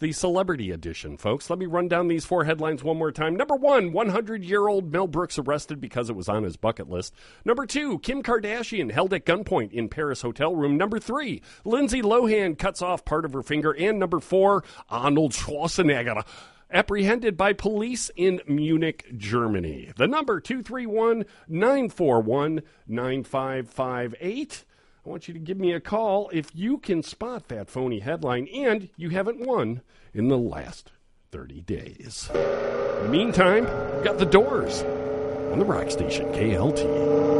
the celebrity edition, folks. Let me run down these 4 headlines one more time. Number 1, 100-year-old Mel Brooks arrested because it was on his bucket list. Number 2, Kim Kardashian held at gunpoint in Paris hotel room. Number 3, Lindsay Lohan cuts off part of her finger. And number 4, Arnold Schwarzenegger apprehended by police in Munich, Germany. The number 231-941-9558. I want you to give me a call if you can spot that phony headline and you haven't won in the last 30 days. In the meantime, we've got The Doors on the rock station KLT.